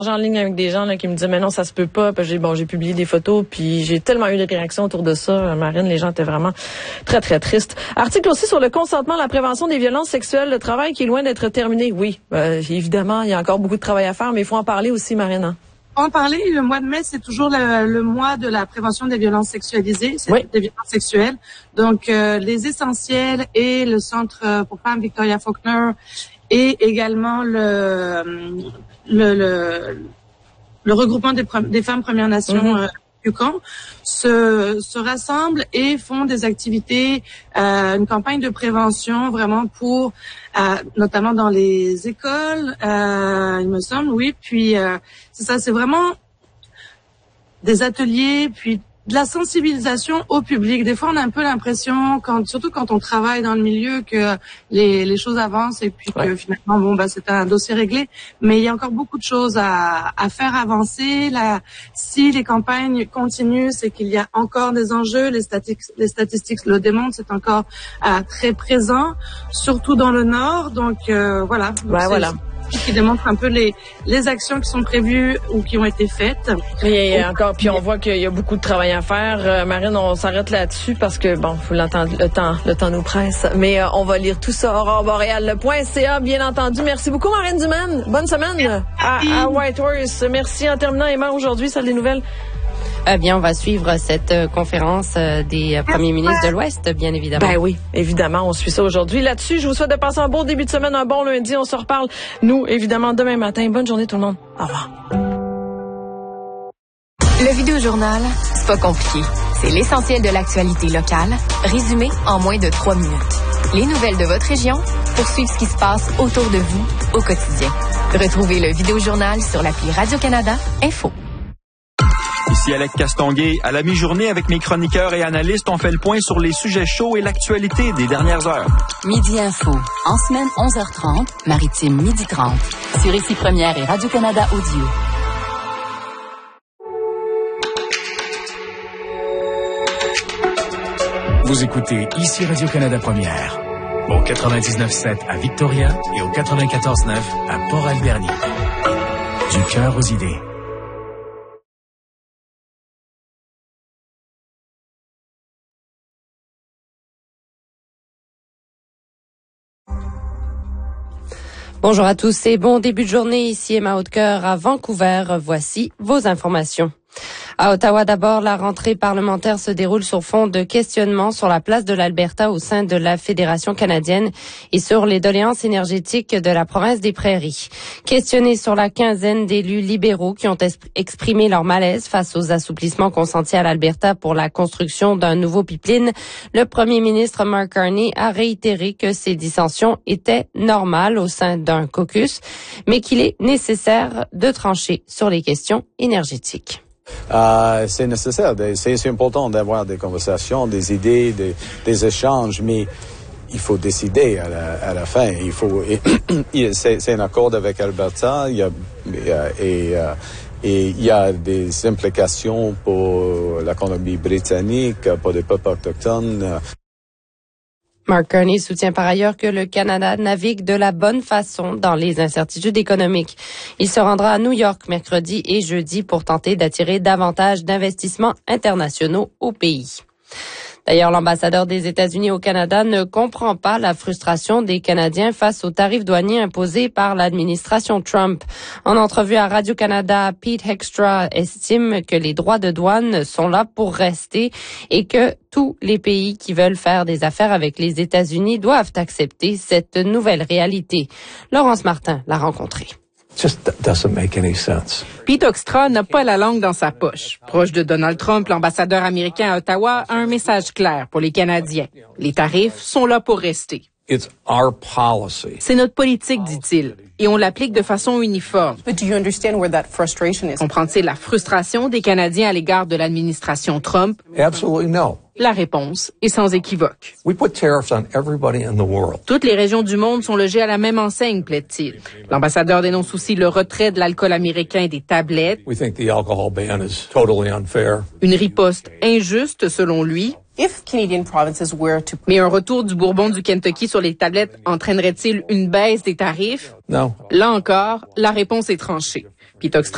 En ligne avec des gens là, qui me disaient mais non, ça se peut pas. Puis j'ai publié des photos, puis j'ai tellement eu de réactions autour de ça. Marine, les gens étaient vraiment très, très tristes. Article aussi sur le consentement, la prévention des violences sexuelles, le travail qui est loin d'être terminé. Oui, évidemment, il y a encore beaucoup de travail à faire, mais il faut en parler aussi, Marine. Hein? En parler, le mois de mai, c'est toujours le mois de la prévention des violences sexualisées, des violences sexuelles. Donc, les essentiels et le Centre pour femmes Victoria Faulkner et également le regroupement des femmes Premières Nations Yukon se rassemblent et font des activités, une campagne de prévention vraiment pour, notamment dans les écoles, il me semble, oui. Puis c'est ça, c'est vraiment des ateliers, puis de la sensibilisation au public. Des fois, on a un peu l'impression, surtout quand on travaille dans le milieu, que les choses avancent et puis que finalement, c'est un dossier réglé. Mais il y a encore beaucoup de choses à faire avancer. Si les campagnes continuent, c'est qu'il y a encore des enjeux. Les statistiques le démontrent, c'est encore très présent, surtout dans le Nord. Donc, voilà. Voilà. Qui démontre un peu les actions qui sont prévues ou qui ont été faites. Et encore, puis on voit qu'il y a beaucoup de travail à faire. Marine, on s'arrête là-dessus parce que faut l'entendre, le temps nous presse. Mais on va lire tout ça. Aurore Boréal.ca, bien entendu. Merci beaucoup, Marine Dumaine. Bonne semaine à Whitehorse. Merci. En terminant, Emma, aujourd'hui, salle des nouvelles. Bien, on va suivre cette conférence des premiers ministres de l'Ouest, bien évidemment. Ben oui, évidemment, on suit ça aujourd'hui. Là-dessus, je vous souhaite de passer un bon début de semaine, un bon lundi. On se reparle, nous, évidemment, demain matin. Bonne journée tout le monde. Au revoir. Le Vidéojournal, c'est pas compliqué. C'est l'essentiel de l'actualité locale, résumé en moins de 3 minutes. Les nouvelles de votre région pour suivre ce qui se passe autour de vous au quotidien. Retrouvez le Vidéojournal sur l'appli Radio-Canada Info. Ici Alec Castonguay. À la mi-journée, avec mes chroniqueurs et analystes, on fait le point sur les sujets chauds et l'actualité des dernières heures. Midi Info. En semaine, 11h30. Maritime, 12h30. Sur Ici Première et Radio-Canada Audio. Vous écoutez Ici Radio-Canada Première. Au 99.7 à Victoria et au 94.9 à Port-Alberni. Du cœur aux idées. Bonjour à tous et bon début de journée. Ici Emma Hautecoeur à Vancouver. Voici vos informations. À Ottawa, d'abord, la rentrée parlementaire se déroule sur fond de questionnements sur la place de l'Alberta au sein de la Fédération canadienne et sur les doléances énergétiques de la province des Prairies. Questionnés sur la quinzaine d'élus libéraux qui ont exprimé leur malaise face aux assouplissements consentis à l'Alberta pour la construction d'un nouveau pipeline, le premier ministre Mark Carney a réitéré que ces dissensions étaient normales au sein d'un caucus, mais qu'il est nécessaire de trancher sur les questions énergétiques. C'est nécessaire, c'est important d'avoir des conversations, des idées, des échanges, mais il faut décider à la fin. C'est un accord avec Alberta, et il y a des implications pour la Colombie-Britannique, pour les peuples autochtones. Mark Carney soutient par ailleurs que le Canada navigue de la bonne façon dans les incertitudes économiques. Il se rendra à New York mercredi et jeudi pour tenter d'attirer davantage d'investissements internationaux au pays. D'ailleurs, l'ambassadeur des États-Unis au Canada ne comprend pas la frustration des Canadiens face aux tarifs douaniers imposés par l'administration Trump. En entrevue à Radio-Canada, Pete Hegstra estime que les droits de douane sont là pour rester et que tous les pays qui veulent faire des affaires avec les États-Unis doivent accepter cette nouvelle réalité. Laurence Martin l'a rencontré. Pete Hegstra n'a pas la langue dans sa poche. Proche de Donald Trump, l'ambassadeur américain à Ottawa a un message clair pour les Canadiens. Les tarifs sont là pour rester. C'est notre politique, dit-il, et on l'applique de façon uniforme. Comprend-il la frustration des Canadiens à l'égard de l'administration Trump? La réponse est sans équivoque. Toutes les régions du monde sont logées à la même enseigne, plaide-t-il. L'ambassadeur dénonce aussi le retrait de l'alcool américain des tablettes. Une riposte injuste, selon lui. Mais un retour du Bourbon du Kentucky sur les tablettes entraînerait-il une baisse des tarifs? Non. Là encore, la réponse est tranchée. Pete Hegstra